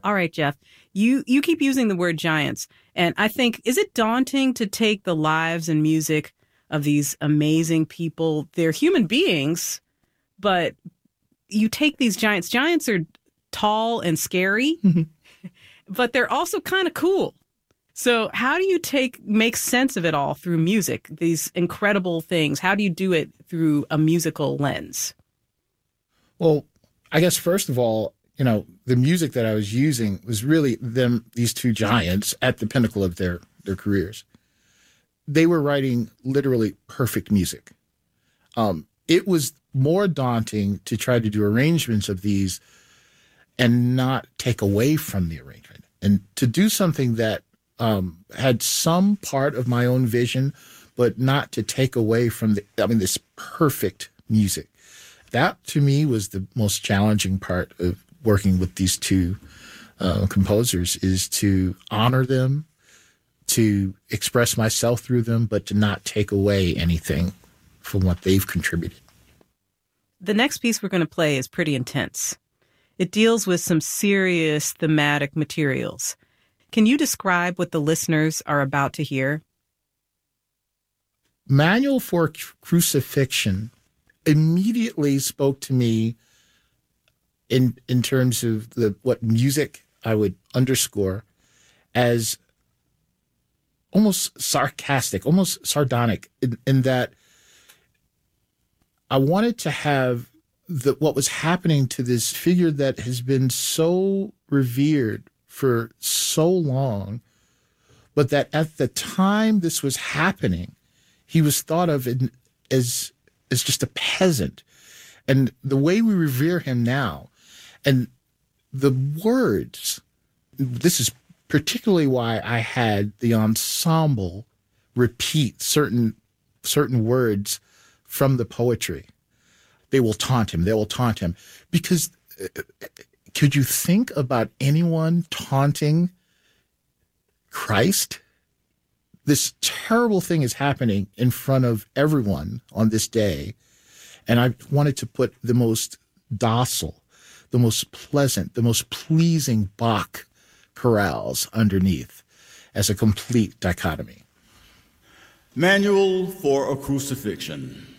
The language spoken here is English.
All right, Jeff, you keep using the word giants. And I think, is it daunting to take the lives and music of these amazing people? They're human beings, but you take these giants. Giants are tall and scary, but they're also kind of cool. So how do you make sense of it all through music, these incredible things? How do you do it through a musical lens? Well, I guess first of all, the music that I was using was really these two giants at the pinnacle of their careers. They were writing literally perfect music. It was more daunting to try to do arrangements of these and not take away from the arrangement, and to do something that had some part of my own vision, but not to take away from this perfect music. That to me was the most challenging part of working with these two composers, is to honor them, to express myself through them, but to not take away anything from what they've contributed. The next piece we're going to play is pretty intense. It deals with some serious thematic materials. Can you describe what the listeners are about to hear? Manual for Crucifixion immediately spoke to me in terms of what music I would underscore as almost sarcastic, almost sardonic, in that I wanted to have what was happening to this figure that has been so revered for so long, but that at the time this was happening, he was thought of as just a peasant. And the way we revere him now, and the words, this is particularly why I had the ensemble repeat certain words from the poetry. They will taunt him. They will taunt him. Because could you think about anyone taunting Christ? This terrible thing is happening in front of everyone on this day. And I wanted to put the most docile, the most pleasant, the most pleasing Bach chorales underneath as a complete dichotomy. Manual for a Crucifixion.